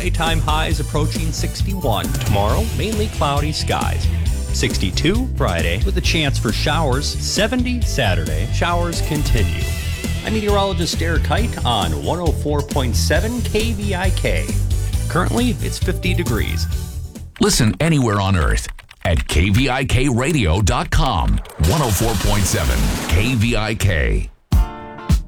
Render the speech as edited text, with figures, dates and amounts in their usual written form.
Daytime highs approaching 61. Tomorrow, mainly cloudy skies. 62 Friday with a chance for showers. 70 Saturday. Showers continue. I'm meteorologist Derek Kite on 104.7 KVIK. Currently, it's 50 degrees. Listen anywhere on Earth at kvikradio.com. 104.7 KVIK.